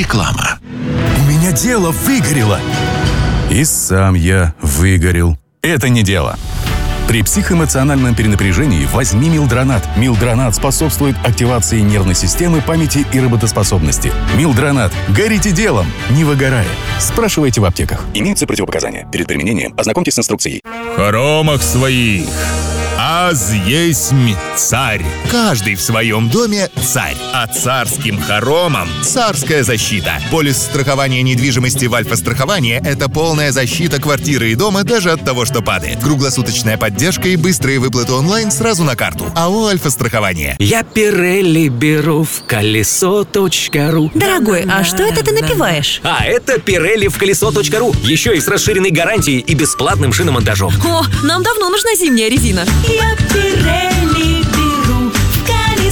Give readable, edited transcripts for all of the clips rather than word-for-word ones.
Реклама. У меня дело выгорело. И сам я выгорел. Это не дело. При психоэмоциональном перенапряжении возьми Милдронат. Милдронат способствует активации нервной системы, памяти и работоспособности. Милдронат. Горите делом, не выгорая. Спрашивайте в аптеках. Имеются противопоказания. Перед применением ознакомьтесь с инструкцией. В хоромах своих аз есмь царь. Каждый в своем доме царь. А царским хоромам царская защита. Полис страхования недвижимости в Альфа-страховании – это полная защита квартиры и дома даже от того, что падает. Круглосуточная поддержка и быстрые выплаты онлайн сразу на карту. АО «Альфа-страхование». Я Пирелли беру в колесо.ру. Дорогой, а что это ты напиваешь? А это Пирелли в колесо.ру. Еще и с расширенной гарантией и бесплатным шиномонтажом. О, нам давно нужна зимняя резина. Я Пирелли беру в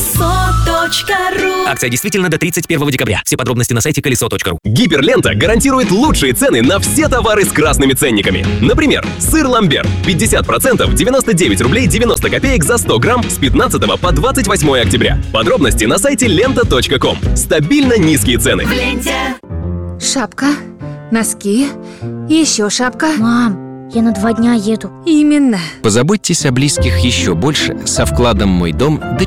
колесо.ру. Акция действительно до 31 декабря. Все подробности на сайте колесо.ру. Гиперлента гарантирует лучшие цены на все товары с красными ценниками. Например, сыр ламбер 50% 99 рублей 90 копеек за 100 грамм с 15 по 28 октября. Подробности на сайте лента.ком. Стабильно низкие цены. Шапка, носки, еще шапка. Мам, я на 2 дня еду. Именно. Позаботьтесь о близких еще больше со вкладом «Мой дом» до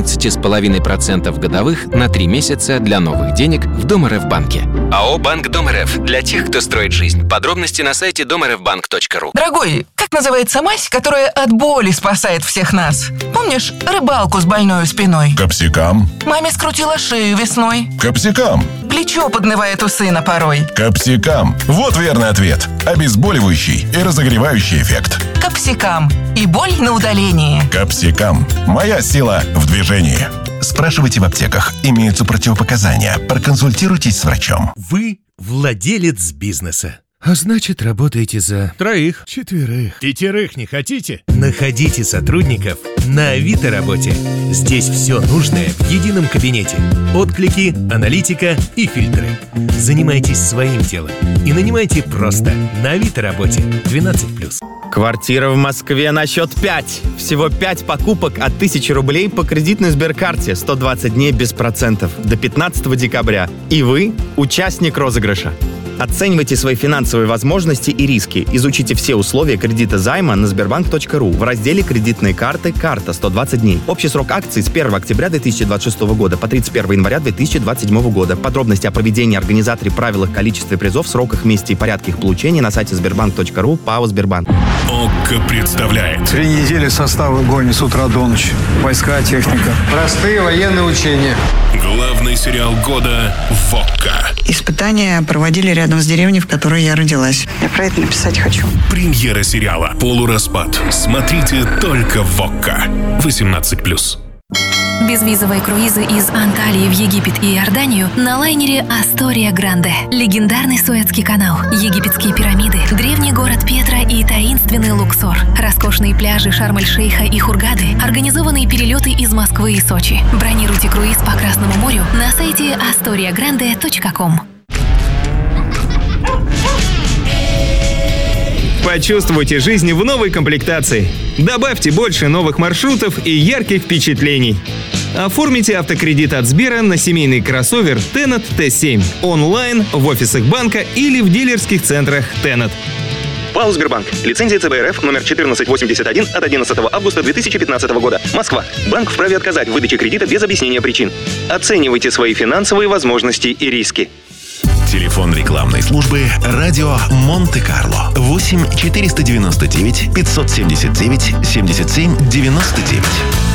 14,5% годовых на 3 месяца для новых денег в Дом РФ банке. АО «Банк Дом РФ» для тех, кто строит жизнь. Подробности на сайте домрфбанк.ру. Дорогой, как называется мазь, которая от боли спасает всех нас? Помнишь рыбалку с больной спиной? Капсикам. Маме скрутила шею весной. Капсикам. Плечо поднывает у сына порой. Капсикам. Вот верный ответ. Обезболивающий и разогревающий эффект. Капсикам. И боль на удалении. Капсикам. Моя сила в движении. Спрашивайте в аптеках. Имеются противопоказания. Проконсультируйтесь с врачом. Вы владелец бизнеса. А значит, работаете за 3, 4, 5 не хотите? Находите сотрудников на Авито работе. Здесь все нужное в едином кабинете. Отклики, аналитика и фильтры. Занимайтесь своим делом и нанимайте просто на Авито работе 12+. Квартира в Москве на счет 5. Всего 5 покупок от 1000 рублей по кредитной Сберкарте. 120 дней без процентов до 15 декабря. И вы участник розыгрыша. Оценивайте свои финансовые возможности и риски. Изучите все условия кредита займа на sberbank.ru в разделе «Кредитные карты. Карта. 120 дней». Общий срок акций с 1 октября 2026 года по 31 января 2027 года. Подробности о проведении, организаторе, правилах, количестве призов, сроках, месте и порядке их получения на сайте sberbank.ru ПАО «Сбербанк». ОККО представляет. 3 недели состава гонит с утра до ночи. Войска, техника. Простые военные учения. Главный сериал года в ОККО. Испытания проводили рядом с деревней, в которой я родилась. Я про это написать хочу. Премьера сериала «Полураспад». Смотрите только в ОККО. 18+. Безвизовые круизы из Анталии в Египет и Иорданию на лайнере «Астория Гранде». Легендарный Суэцкий канал, египетские пирамиды, древний город Петра и таинственный Луксор, роскошные пляжи Шарм-эль-Шейха и Хургады, организованные перелеты из Москвы и Сочи. Бронируйте круиз по Красному морю на сайте astoriagrande.com. Почувствуйте жизнь в новой комплектации. Добавьте больше новых маршрутов и ярких впечатлений. Оформите автокредит от Сбера на семейный кроссовер Tennet T7 онлайн, в офисах банка или в дилерских центрах Tennet. ПАО «Сбербанк». Лицензия ЦБ РФ номер 1481 от 11 августа 2015 года. Москва. Банк вправе отказать в выдаче кредита без объяснения причин. Оценивайте свои финансовые возможности и риски. Телефон рекламной службы «Радио Монте-Карло». 8 499 579 77 99.